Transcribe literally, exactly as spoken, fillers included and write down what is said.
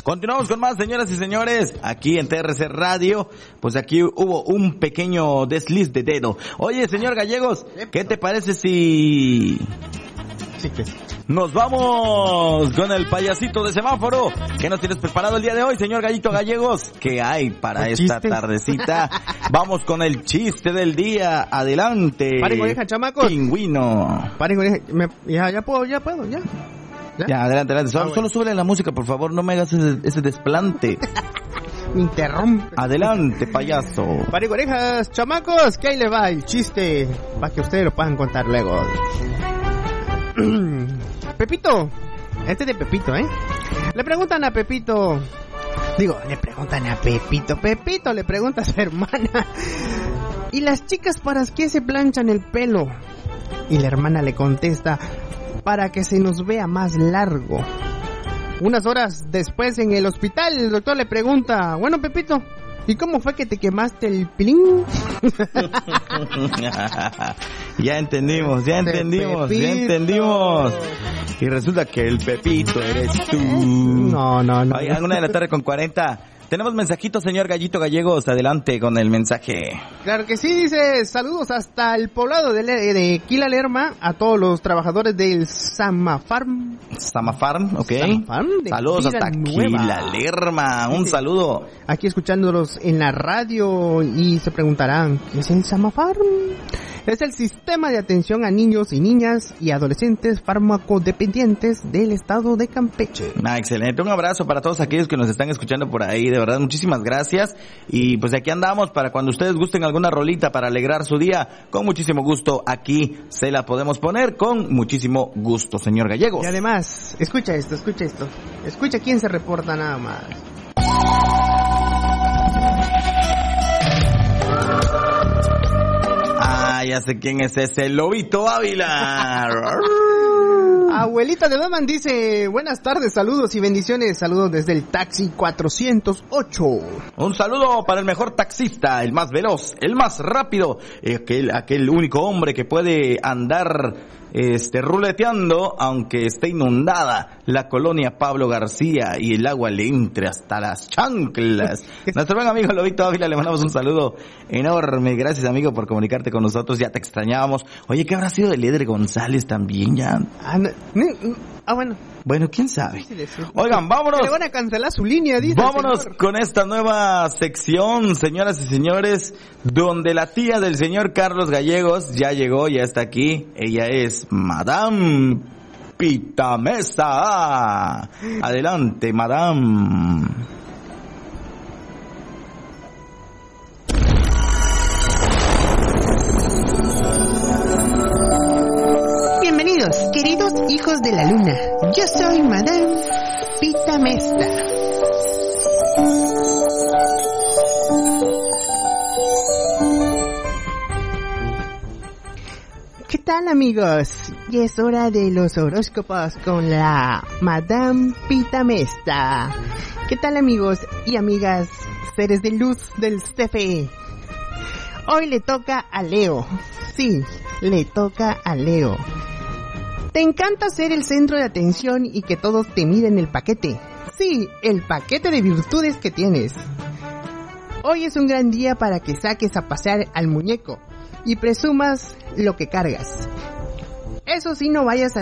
Continuamos con más, señoras y señores, aquí en T R C Radio. Pues aquí hubo un pequeño desliz de dedo. Oye, señor Gallegos, ¿qué te parece si... Sí, que... nos vamos con el payasito de semáforo? ¿Qué nos tienes preparado el día de hoy, señor Gallito Gallegos? ¿Qué hay para esta chistes? tardecita? Vamos con el chiste del día. Adelante. Paren oreja, chamacos. Pingüino. Paren oreja. Me... Ya, ya puedo, ya puedo, ya. Ya, ya adelante, adelante. Solo, Ah, bueno. solo súbele la música, por favor. No me hagas ese, ese desplante. Me interrumpe. Adelante, payaso. Paren orejas, chamacos. Que ahí le va el chiste. Para que ustedes lo puedan contar luego. Pepito. Este es de Pepito, ¿eh? Le preguntan a Pepito. Digo, le preguntan a Pepito. Pepito le pregunta a su hermana. ¿Y las chicas para qué se planchan el pelo? Y la hermana le contesta: para que se nos vea más largo. Unas horas después en el hospital, el doctor le pregunta: bueno, Pepito, ¿y cómo fue que te quemaste el pilín? Ya entendimos, ya entendimos, ya Pepito. entendimos. Y resulta que el Pepito eres tú. No, no, no. Oigan, una de la tarde con cuarenta. Tenemos mensajitos, señor Gallito Gallegos. Adelante con el mensaje. Claro que sí, dice: saludos hasta el poblado de, Le- de Quila Lerma, a todos los trabajadores del Samafarm. Samafarm, ok. Samafarm de Saludos hasta Villanueva. Quila Lerma. Un Sí. saludo. Aquí escuchándolos en la radio y se preguntarán: ¿qué es el Samafarm? Es el sistema de atención a niños y niñas y adolescentes farmacodependientes del estado de Campeche. Ah, excelente. Un abrazo para todos aquellos que nos están escuchando por ahí. De verdad, muchísimas gracias. Y pues aquí andamos para cuando ustedes gusten alguna rolita para alegrar su día. Con muchísimo gusto aquí se la podemos poner. Con muchísimo gusto, señor Gallegos. Y además, escucha esto, escucha esto. Escucha quién se reporta nada más. Ah, ya sé quién es ese. Lobito Ávila. Abuelita de Batman dice: buenas tardes, saludos y bendiciones. Saludos desde el taxi cuatrocientos ocho. Un saludo para el mejor taxista, el más veloz, el más rápido, aquel, aquel único hombre que puede andar este ruleteando aunque esté inundada la colonia Pablo García y el agua le entre hasta las chanclas. Nuestro buen amigo Lobito Ávila, le mandamos un saludo enorme. Gracias, amigo, por comunicarte con nosotros. Ya te extrañábamos. Oye, ¿qué habrá sido de Lieder González también ya? Ah, no, no, no, ah, bueno. Bueno, quién sabe. Sí, sí. Oigan, vámonos. Le van a cancelar su línea, dice. Vámonos con esta nueva sección, señoras y señores, donde la tía del señor Carlos Gallegos ya llegó, ya está aquí. Ella es Madame Pitamesa. Adelante, Madame. Bienvenidos, queridos hijos de la luna. Yo soy Madame Pitamesta. ¿Qué tal, amigos? Ya es hora de los horóscopos con la Madame Pitamesta. ¿Qué tal, amigos y amigas, seres de luz del C F E? Hoy le toca a Leo. Sí, le toca a Leo. Te encanta ser el centro de atención y que todos te miren el paquete. Sí, el paquete de virtudes que tienes. Hoy es un gran día para que saques a pasear al muñeco y presumas lo que cargas. Eso sí, no vayas a